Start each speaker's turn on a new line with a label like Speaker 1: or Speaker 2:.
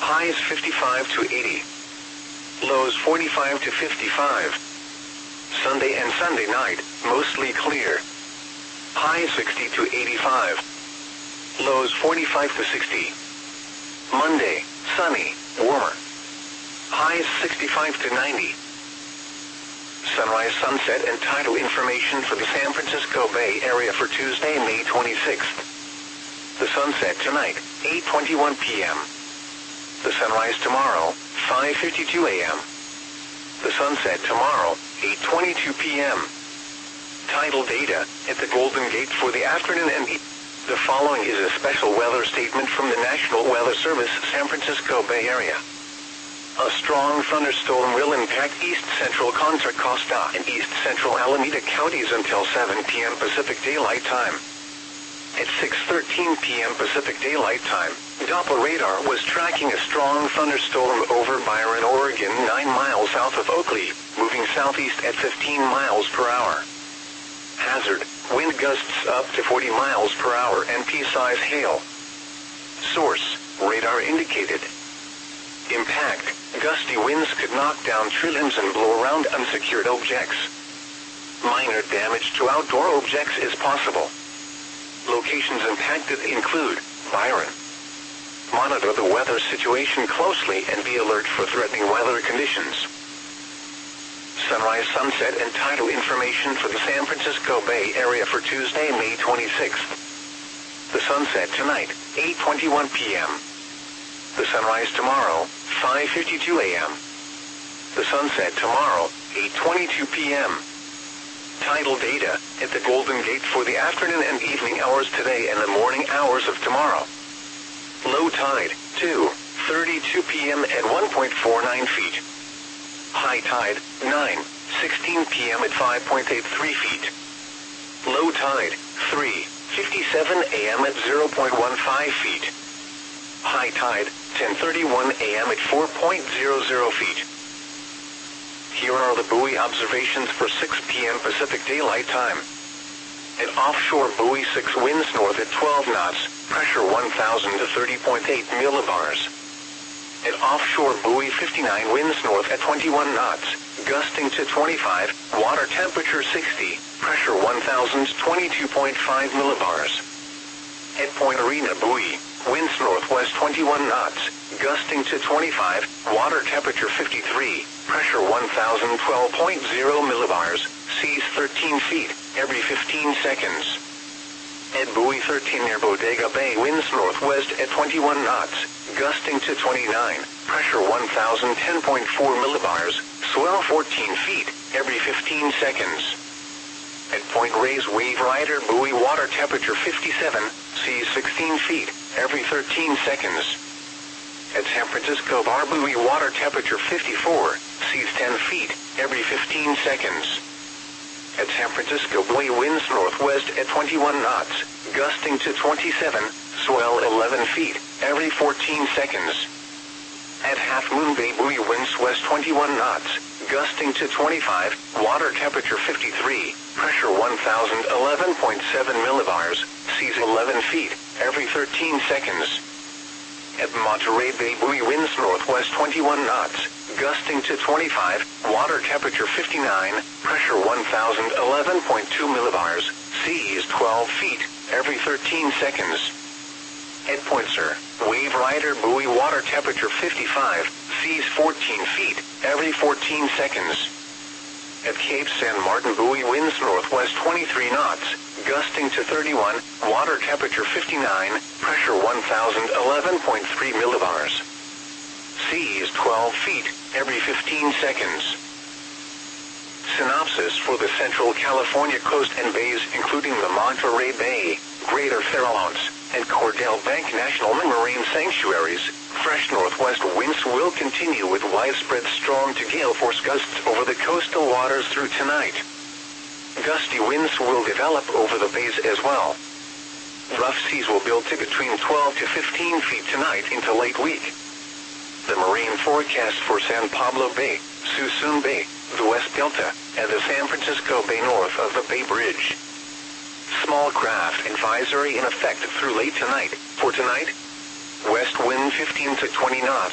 Speaker 1: Highs 55 to 80. Lows 45 to 55. Sunday and Sunday night, mostly clear. Highs 60 to 85. Lows 45 to 60. Monday, sunny, warmer. Highs 65 to 90. Sunrise, sunset, and tidal information for the San Francisco Bay Area for Tuesday, May 26th. The sunset tonight, 8:21 p.m. The sunrise tomorrow, 5:52 a.m. The sunset tomorrow, 8:22 p.m. Tidal data at the Golden Gate for the afternoon and evening. The following is a special weather statement from the National Weather Service, San Francisco Bay Area. A strong thunderstorm will impact east central Contra Costa and east central Alameda counties until 7 p.m. Pacific Daylight Time. At 6:13 p.m. Pacific Daylight Time, Doppler radar was tracking a strong thunderstorm over Byron, Oregon, 9 miles south of Oakley, moving southeast at 15 miles per hour. Hazard, wind gusts up to 40 miles per hour and pea-size hail. Source, radar indicated. Impact, gusty winds could knock down tree limbs and blow around unsecured objects. Minor damage to outdoor objects is possible. Locations impacted include Byron. Monitor the weather situation closely and be alert for threatening weather conditions. Sunrise, sunset, and tidal information for the San Francisco Bay Area for Tuesday, May 26th. The sunset tonight, 8:21 p.m. The sunrise tomorrow, 5:52 a.m. The sunset tomorrow, 8:22 p.m. Tidal data at the Golden Gate for the afternoon and evening hours today and the morning hours of tomorrow. Low tide, 2:32 p.m. at 1.49 feet. High tide, 9:16 p.m. at 5.83 feet. Low tide, 3:57 a.m. at 0.15 feet. High tide, 10:31 a.m. at 4.00 feet. Here are the buoy observations for 6 p.m. Pacific Daylight Time. At offshore buoy 6 winds north at 12 knots, pressure 1,000 to 30.8 millibars. At offshore buoy 59 winds north at 21 knots, gusting to 25, water temperature 60, pressure 1,000 to 22.5 millibars. At Point Arena buoy, winds northwest 21 knots, gusting to 25, water temperature 53, pressure 1,012.0 millibars, seas 13 feet, every 15 seconds. At buoy 13 near Bodega Bay, winds northwest at 21 knots, gusting to 29, pressure 1,010.4 millibars, swell 14 feet, every 15 seconds. At Point Reyes Wave Rider buoy, water temperature 57, seas 16 feet, every 13 seconds. At San Francisco Bar buoy, water temperature 54, seas 10 feet, every 15 seconds. At San Francisco buoy, winds northwest at 21 knots, gusting to 27, swell 11 feet, every 14 seconds. At Half Moon Bay buoy, winds west 21 knots, gusting to 25, water temperature 53, pressure 1,011.7 millibars, seas 11 feet, every 13 seconds. At Monterey Bay buoy, winds northwest 21 knots, gusting to 25, water temperature 59, pressure 1,011.2 millibars, seas 12 feet, every 13 seconds. At Point Sur, Wave Rider buoy, water temperature 55, seas 14 feet, every 14 seconds. At Cape San Martin buoy, winds northwest 23 knots, gusting to 31, water temperature 59, pressure 1,011.3 millibars. Seas 12 feet, every 15 seconds. Synopsis for the Central California coast and bays, including the Monterey Bay, Greater Farallones, and Cordell Bank National Marine Sanctuaries. Fresh northwest winds will continue with widespread strong to gale force gusts over the coastal waters through tonight. Gusty winds will develop over the bays as well. Rough seas will build to between 12 to 15 feet tonight into late week. The marine forecast for San Pablo Bay, Suisun Bay, the West Delta, and the San Francisco Bay north of the Bay Bridge. Small craft advisory in effect through late tonight. For tonight, west wind 15 to 20 knots,